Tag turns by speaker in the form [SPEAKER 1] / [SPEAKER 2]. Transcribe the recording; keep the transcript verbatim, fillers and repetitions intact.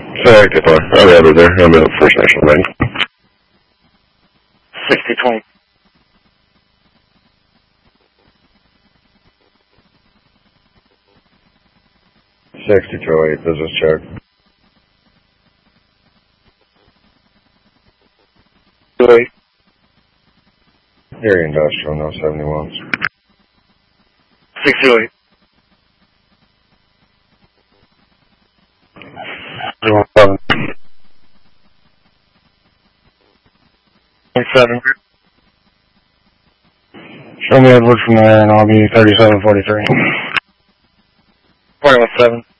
[SPEAKER 1] Sorry, goodbye. I'm out of there. I'm at First National Bank.
[SPEAKER 2] sixty twenty.
[SPEAKER 1] sixty-two oh eight, business check.
[SPEAKER 2] two eight.
[SPEAKER 1] Erie Industrial, no seventy-ones.
[SPEAKER 2] six two eight.
[SPEAKER 1] zero seven.
[SPEAKER 2] Point seven.
[SPEAKER 1] Show me Edward from there, and I'll be thirty-seven forty-three.
[SPEAKER 2] Point one seven.